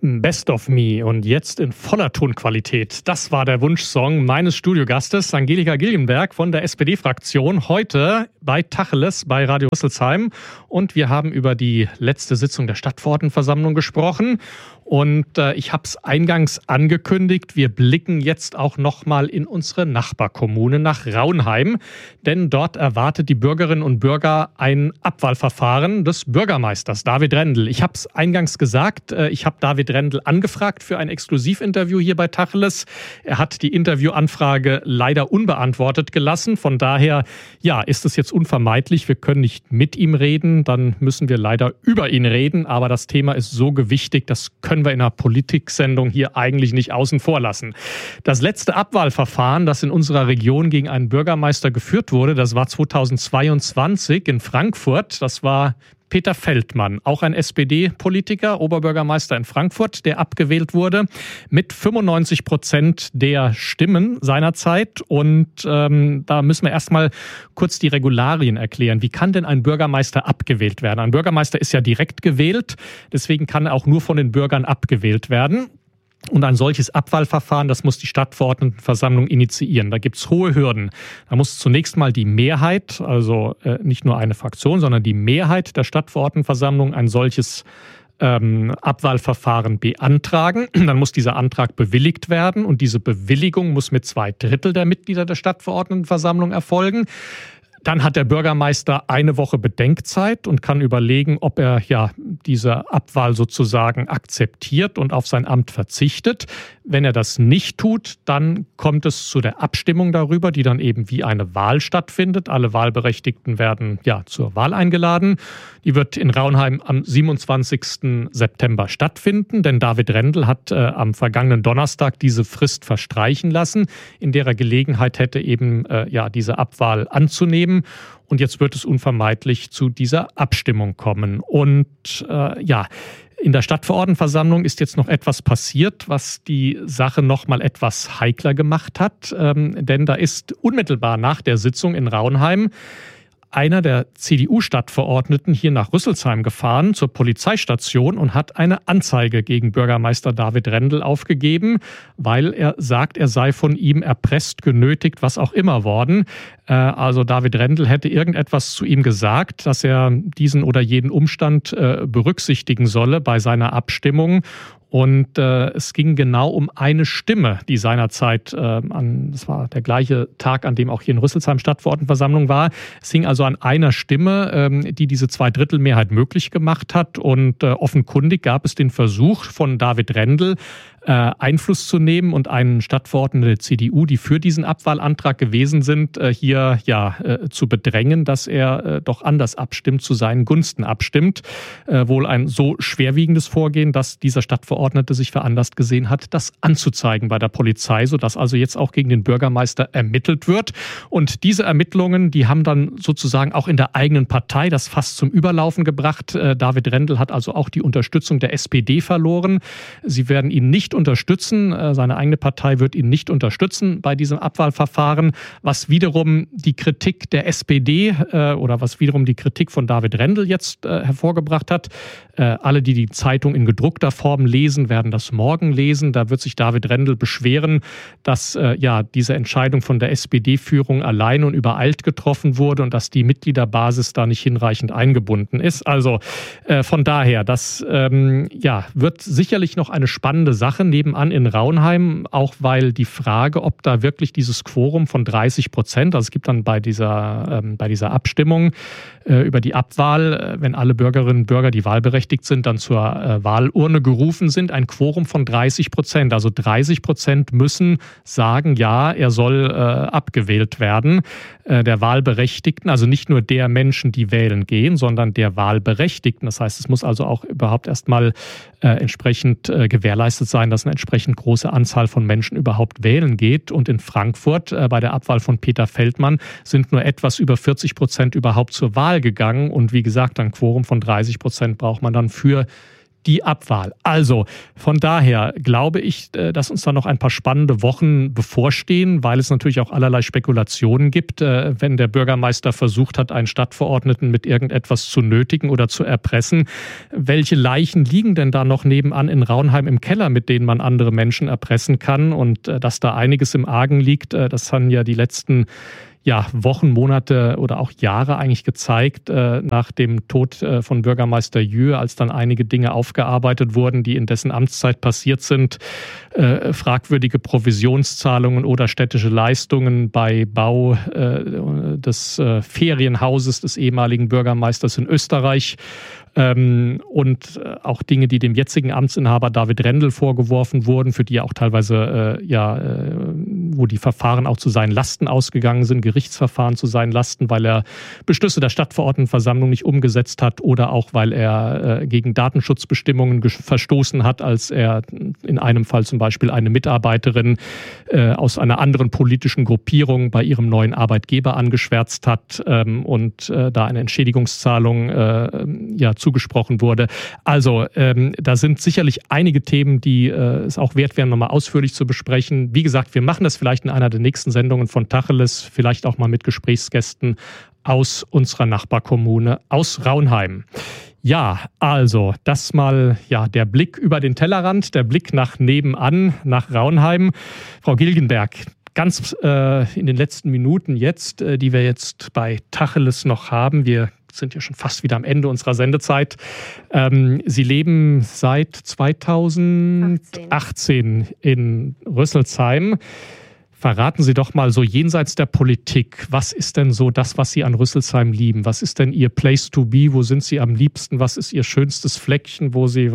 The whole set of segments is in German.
Best of Me und jetzt in voller Tonqualität. Das war der Wunschsong meines Studiogastes Angelika Gilgenberg von der SPD-Fraktion. Heute bei Tacheles bei Radio Rüsselsheim. Und wir haben über die letzte Sitzung der Stadtverordnetenversammlung gesprochen. Und ich habe es eingangs angekündigt, wir blicken jetzt auch nochmal in unsere Nachbarkommune nach Raunheim. Denn dort erwartet die Bürgerinnen und Bürger ein Abwahlverfahren des Bürgermeisters David Rendel. Ich habe es eingangs gesagt, ich habe David Rendel angefragt für ein Exklusivinterview hier bei Tacheles. Er hat die Interviewanfrage leider unbeantwortet gelassen. Von daher, ja, ist es jetzt unvermeidlich. Wir können nicht mit ihm reden, dann müssen wir leider über ihn reden. Aber das Thema ist so gewichtig, das können wir in einer Politiksendung hier eigentlich nicht außen vor lassen. Das letzte Abwahlverfahren, das in unserer Region gegen einen Bürgermeister geführt wurde, das war 2022 in Frankfurt. Das war Peter Feldmann, auch ein SPD-Politiker, Oberbürgermeister in Frankfurt, der abgewählt wurde mit 95% der Stimmen seinerzeit. Und da müssen wir erstmal kurz die Regularien erklären. Wie kann denn ein Bürgermeister abgewählt werden? Ein Bürgermeister ist ja direkt gewählt, deswegen kann er auch nur von den Bürgern abgewählt werden. Und ein solches Abwahlverfahren, das muss die Stadtverordnetenversammlung initiieren. Da gibt's hohe Hürden. Da muss zunächst mal die Mehrheit, also nicht nur eine Fraktion, sondern die Mehrheit der Stadtverordnetenversammlung ein solches Abwahlverfahren beantragen. Dann muss dieser Antrag bewilligt werden und diese Bewilligung muss mit 2/3 der Mitglieder der Stadtverordnetenversammlung erfolgen. Dann hat der Bürgermeister eine Woche Bedenkzeit und kann überlegen, ob er diese Abwahl sozusagen akzeptiert und auf sein Amt verzichtet. Wenn er das nicht tut, dann kommt es zu der Abstimmung darüber, die dann eben wie eine Wahl stattfindet. Alle Wahlberechtigten werden zur Wahl eingeladen. Die wird in Raunheim am 27. September stattfinden, denn David Rendel hat am vergangenen Donnerstag diese Frist verstreichen lassen, in der er Gelegenheit hätte, eben diese Abwahl anzunehmen. Und jetzt wird es unvermeidlich zu dieser Abstimmung kommen. Und in der Stadtverordnetenversammlung ist jetzt noch etwas passiert, was die Sache noch mal etwas heikler gemacht hat. Denn da ist unmittelbar nach der Sitzung in Raunheim einer der CDU-Stadtverordneten hier nach Rüsselsheim gefahren zur Polizeistation und hat eine Anzeige gegen Bürgermeister David Rendel aufgegeben, weil er sagt, er sei von ihm erpresst, genötigt, was auch immer worden. Also David Rendel hätte irgendetwas zu ihm gesagt, dass er diesen oder jeden Umstand berücksichtigen solle bei seiner Abstimmung. Und es ging genau um eine Stimme, die seinerzeit, das war der gleiche Tag, an dem auch hier in Rüsselsheim Stadtverordnetenversammlung war. Es hing also an einer Stimme, die diese 2/3-Mehrheit möglich gemacht hat. Und offenkundig gab es den Versuch von David Rendel, Einfluss zu nehmen und einen Stadtverordneten der CDU, die für diesen Abwahlantrag gewesen sind, hier zu bedrängen, dass er doch anders abstimmt, zu seinen Gunsten abstimmt. Wohl ein so schwerwiegendes Vorgehen, dass dieser Stadtverordnete sich veranlasst gesehen hat, das anzuzeigen bei der Polizei, sodass also jetzt auch gegen den Bürgermeister ermittelt wird. Und diese Ermittlungen, die haben dann sozusagen auch in der eigenen Partei das Fass zum Überlaufen gebracht. David Rendel hat also auch die Unterstützung der SPD verloren. Sie werden ihn nicht unterstützen. Seine eigene Partei wird ihn nicht unterstützen bei diesem Abwahlverfahren, was wiederum die Kritik der SPD oder was wiederum die Kritik von David Rendel jetzt hervorgebracht hat. Alle, die die Zeitung in gedruckter Form lesen, werden das morgen lesen. Da wird sich David Rendel beschweren, dass diese Entscheidung von der SPD-Führung allein und übereilt getroffen wurde und dass die Mitgliederbasis da nicht hinreichend eingebunden ist. Also von daher, das wird sicherlich noch eine spannende Sache nebenan in Raunheim, auch weil die Frage, ob da wirklich dieses Quorum von 30%, also es gibt dann bei dieser Abstimmung über die Abwahl, wenn alle Bürgerinnen und Bürger, die wahlberechtigt sind, dann zur Wahlurne gerufen sind, ein Quorum von 30%. Also 30% müssen sagen, ja, er soll abgewählt werden, der Wahlberechtigten, also nicht nur der Menschen, die wählen gehen, sondern der Wahlberechtigten. Das heißt, es muss also auch überhaupt erstmal entsprechend gewährleistet sein, dass eine entsprechend große Anzahl von Menschen überhaupt wählen geht. Und in Frankfurt bei der Abwahl von Peter Feldmann sind nur etwas über 40% überhaupt zur Wahl gegangen. Und wie gesagt, ein Quorum von 30% braucht man dann für die Abwahl. Also von daher glaube ich, dass uns da noch ein paar spannende Wochen bevorstehen, weil es natürlich auch allerlei Spekulationen gibt, wenn der Bürgermeister versucht hat, einen Stadtverordneten mit irgendetwas zu nötigen oder zu erpressen. Welche Leichen liegen denn da noch nebenan in Raunheim im Keller, mit denen man andere Menschen erpressen kann? Und dass da einiges im Argen liegt, das haben ja die letzten Wochen, Monate oder auch Jahre eigentlich gezeigt, nach dem Tod von Bürgermeister Jühe, als dann einige Dinge aufgearbeitet wurden, die in dessen Amtszeit passiert sind. Fragwürdige Provisionszahlungen oder städtische Leistungen bei Bau des Ferienhauses des ehemaligen Bürgermeisters in Österreich. Und auch Dinge, die dem jetzigen Amtsinhaber David Rendel vorgeworfen wurden, für die ja auch teilweise, wo die Verfahren auch zu seinen Lasten ausgegangen sind, Gerichtsverfahren zu seinen Lasten, weil er Beschlüsse der Stadtverordnetenversammlung nicht umgesetzt hat oder auch, weil er gegen Datenschutzbestimmungen verstoßen hat, als er in einem Fall zum Beispiel eine Mitarbeiterin aus einer anderen politischen Gruppierung bei ihrem neuen Arbeitgeber angeschwärzt hat und da eine Entschädigungszahlung zugesprochen wurde. Also da sind sicherlich einige Themen, die es auch wert wären, nochmal ausführlich zu besprechen. Wie gesagt, wir machen das vielleicht in einer der nächsten Sendungen von Tacheles, vielleicht auch mal mit Gesprächsgästen aus unserer Nachbarkommune, aus Raunheim. Ja, also das mal der Blick über den Tellerrand, der Blick nach nebenan, nach Raunheim. Frau Gilgenberg, ganz in den letzten Minuten jetzt, die wir jetzt bei Tacheles noch haben, wir sind ja schon fast wieder am Ende unserer Sendezeit. Sie leben seit 2018 in Rüsselsheim. Verraten Sie doch mal so jenseits der Politik, was ist denn so das, was Sie an Rüsselsheim lieben? Was ist denn Ihr Place to be? Wo sind Sie am liebsten? Was ist Ihr schönstes Fleckchen, wo Sie,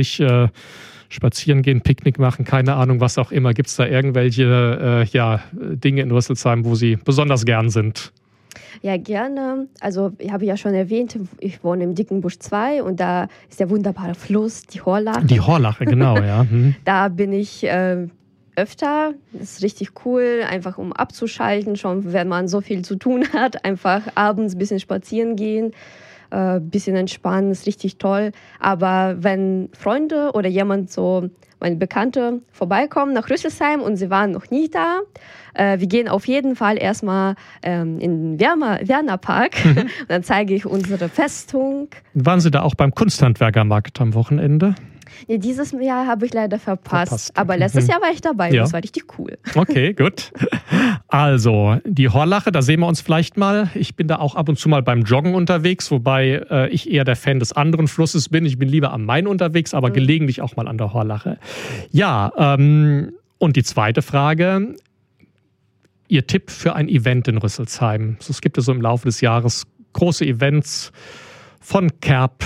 spazieren gehen, Picknick machen, keine Ahnung, was auch immer. Gibt es da irgendwelche Dinge in Rüsselsheim, wo Sie besonders gern sind? Ja, gerne. Also ich habe ja schon erwähnt, ich wohne im Dickenbusch 2 und da ist der wunderbare Fluss, die Horlache. Die Horlache, genau, ja. Da bin ich öfter. Das ist richtig cool, einfach um abzuschalten, schon wenn man so viel zu tun hat. Einfach abends ein bisschen spazieren gehen, ein bisschen entspannen, ist richtig toll. Aber wenn Freunde oder jemand so, meine Bekannte, vorbeikommen nach Rüsselsheim und sie waren noch nie da, wir gehen auf jeden Fall erstmal in den Wernerpark und dann zeige ich unsere Festung. Waren Sie da auch beim Kunsthandwerkermarkt am Wochenende? Ja, dieses Jahr habe ich leider verpasst. Aber letztes Jahr war ich dabei. Ja. Das war richtig cool. Okay, gut. Also, die Horlache, da sehen wir uns vielleicht mal. Ich bin da auch ab und zu mal beim Joggen unterwegs, wobei ich eher der Fan des anderen Flusses bin. Ich bin lieber am Main unterwegs, aber gelegentlich auch mal an der Horlache. Ja, und die zweite Frage. Ihr Tipp für ein Event in Rüsselsheim. Es gibt ja so im Laufe des Jahres große Events, von Kerb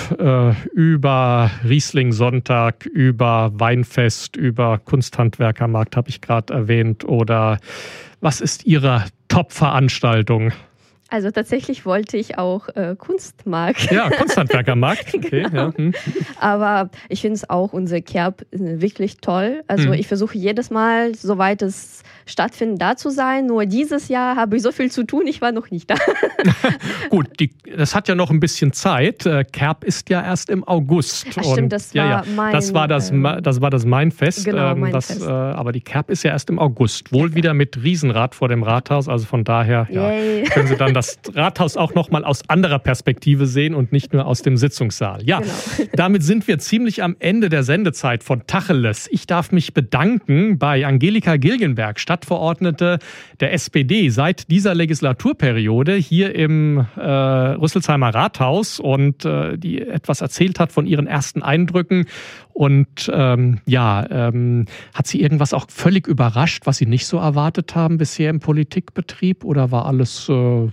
über Riesling-Sonntag, über Weinfest, über Kunsthandwerkermarkt, habe ich gerade erwähnt. Oder was ist Ihre Top-Veranstaltung? Also tatsächlich wollte ich auch Kunstmarkt. Ja, Kunsthandwerkermarkt. Okay, genau. Ja. Aber ich finde es auch, unser Kerb wirklich toll. Also ich versuche jedes Mal, soweit es stattfindet, da zu sein. Nur dieses Jahr habe ich so viel zu tun, ich war noch nicht da. Gut, das hat ja noch ein bisschen Zeit. Kerb ist ja erst im August. Ach, stimmt, das war das Mainfest. Genau, Mainfest. Aber die Kerb ist ja erst im August. Wohl wieder mit Riesenrad vor dem Rathaus. Also von daher können Sie dann das Rathaus auch noch mal aus anderer Perspektive sehen und nicht nur aus dem Sitzungssaal. Ja, genau. Damit sind wir ziemlich am Ende der Sendezeit von Tacheles. Ich darf mich bedanken bei Angelika Gilgenberg, Stadtverordnete der SPD seit dieser Legislaturperiode hier im Rüsselsheimer Rathaus und die etwas erzählt hat von ihren ersten Eindrücken. Und hat Sie irgendwas auch völlig überrascht, was Sie nicht so erwartet haben bisher im Politikbetrieb? Oder war alles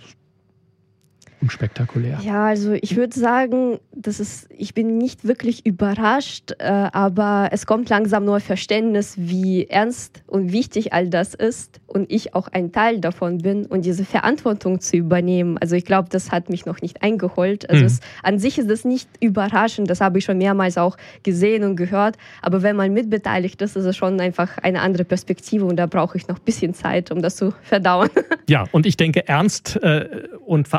unspektakulär? Ja, also ich würde sagen, ich bin nicht wirklich überrascht, aber es kommt langsam nur Verständnis, wie ernst und wichtig all das ist und ich auch ein Teil davon bin und diese Verantwortung zu übernehmen. Also ich glaube, das hat mich noch nicht eingeholt. Also an sich ist das nicht überraschend, das habe ich schon mehrmals auch gesehen und gehört, aber wenn man mitbeteiligt ist, ist es schon einfach eine andere Perspektive und da brauche ich noch ein bisschen Zeit, um das zu verdauen. Ja, und ich denke, ernst und verantwortungsvoll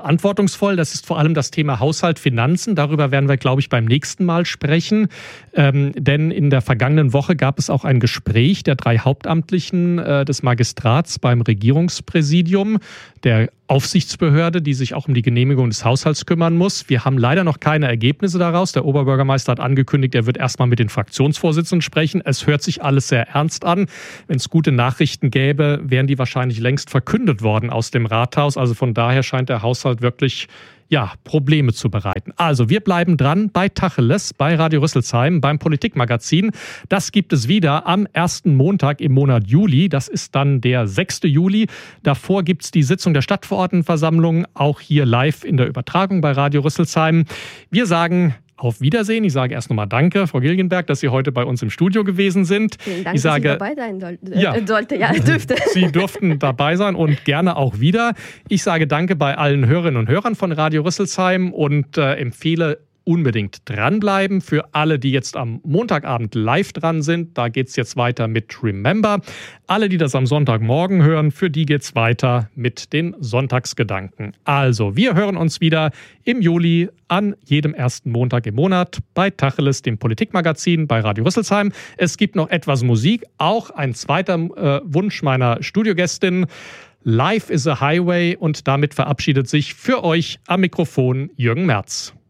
bedeutungsvoll. Das ist vor allem das Thema Haushalt, Finanzen. Darüber werden wir, glaube ich, beim nächsten Mal sprechen. Denn in der vergangenen Woche gab es auch ein Gespräch der 3 Hauptamtlichen des Magistrats beim Regierungspräsidium, der Aufsichtsbehörde, die sich auch um die Genehmigung des Haushalts kümmern muss. Wir haben leider noch keine Ergebnisse daraus. Der Oberbürgermeister hat angekündigt, er wird erstmal mit den Fraktionsvorsitzenden sprechen. Es hört sich alles sehr ernst an. Wenn es gute Nachrichten gäbe, wären die wahrscheinlich längst verkündet worden aus dem Rathaus. Also von daher scheint der Haushalt wirklich Probleme zu bereiten. Also wir bleiben dran bei Tacheles, bei Radio Rüsselsheim, beim Politikmagazin. Das gibt es wieder am ersten Montag im Monat Juli. Das ist dann der 6. Juli. Davor gibt es die Sitzung der Stadtverordnetenversammlung, auch hier live in der Übertragung bei Radio Rüsselsheim. Wir sagen auf Wiedersehen. Ich sage erst nochmal Danke, Frau Gilgenberg, dass Sie heute bei uns im Studio gewesen sind. Vielen Dank, dass ich dabei sein dürfte. Sie durften dabei sein und gerne auch wieder. Ich sage Danke bei allen Hörerinnen und Hörern von Radio Rüsselsheim und empfehle unbedingt dranbleiben. Für alle, die jetzt am Montagabend live dran sind, da geht es jetzt weiter mit Remember. Alle, die das am Sonntagmorgen hören, für die geht es weiter mit den Sonntagsgedanken. Also, wir hören uns wieder im Juli an jedem ersten Montag im Monat bei Tacheles, dem Politikmagazin bei Radio Rüsselsheim. Es gibt noch etwas Musik, auch ein zweiter Wunsch meiner Studiogästin. Life is a Highway und damit verabschiedet sich für euch am Mikrofon Jürgen Merz.